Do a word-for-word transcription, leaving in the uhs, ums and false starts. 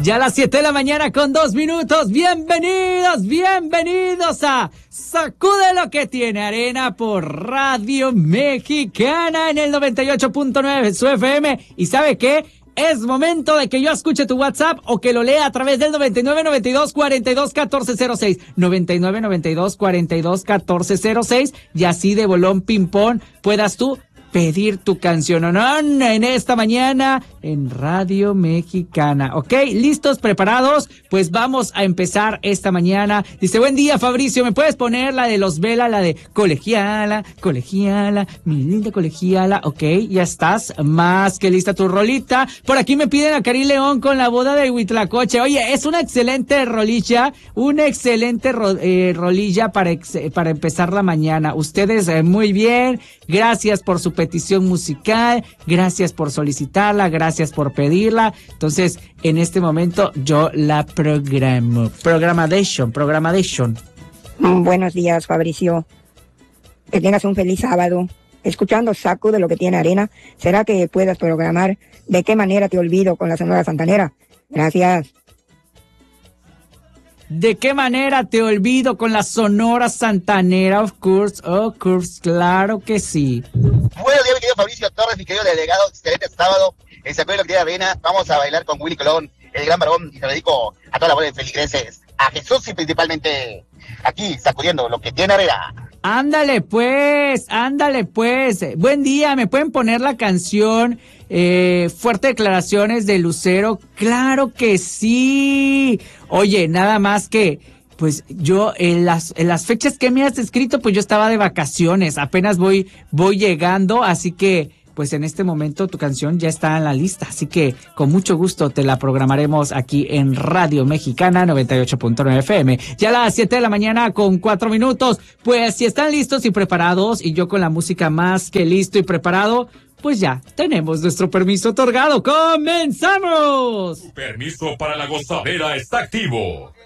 Ya a las siete de la mañana con dos minutos. Bienvenidos, bienvenidos a Sacude lo que tiene arena por Radio Mexicana en el noventa y ocho punto nueve su F M. ¿Y sabe qué? Es momento de que yo escuche tu WhatsApp o que lo lea a través del noventa y nueve, noventa y dos, cuarenta y dos, catorce cero seis. noventa y nueve, noventa y dos, cuarenta y dos, catorce cero seis. Y así de bolón ping-pong puedas tú pedir tu canción o no en esta mañana en Radio Mexicana. ¿Ok? ¿Listos? ¿Preparados? Pues vamos a empezar esta mañana. Dice, buen día, Fabricio. ¿Me puedes poner la de Los Vela, la de colegiala, colegiala, mi linda colegiala? Ok, ya estás más que lista tu rolita. Por aquí me piden a Karim León con La Boda de Huitlacoche. Oye, es una excelente rolilla, una excelente ro, eh, rolilla para, ex, para empezar la mañana. Ustedes eh, muy bien. Gracias por su petición musical, gracias por solicitarla, gracias por pedirla. Entonces, en este momento yo la programo. Programation, programation. Buenos días, Fabricio. Que tengas un feliz sábado. Escuchando Sacude lo que tiene arena, ¿será que puedas programar De qué manera te olvido con la Sonora Santanera? Gracias. ¿De qué manera te olvido con la Sonora Santanera? Of course, of course, claro que sí. Buenos días, mi querido Fabricio Torres, mi querido delegado, excelente sábado. En Sacude lo que tiene arena, vamos a bailar con Willy Colón, el gran varón, y se lo dedico a toda la bola de feligreses, a Jesús y principalmente aquí, sacudiendo lo que tiene arena. Ándale pues, ándale pues. Buen día, ¿me pueden poner la canción eh, Fuerte Declaraciones de Lucero? Claro que sí. Oye, nada más que, pues yo en las, en las fechas que me has escrito, pues yo estaba de vacaciones, apenas voy, voy llegando, así que pues en este momento tu canción ya está en la lista, así que con mucho gusto te la programaremos aquí en Radio Mexicana noventa y ocho punto nueve F M. Ya a las siete de la mañana con cuatro minutos. Pues si están listos y preparados y yo con la música más que listo y preparado, pues ya tenemos nuestro permiso otorgado. ¡Comenzamos! Tu permiso para la gozadera está activo.